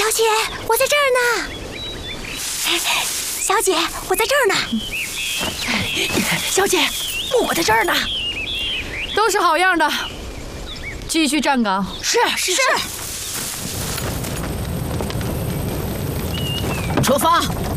姐，我在这儿呢。小姐，我在这儿呢。 小姐，我在这儿呢。 都是好样的，继续站岗。 是。出发。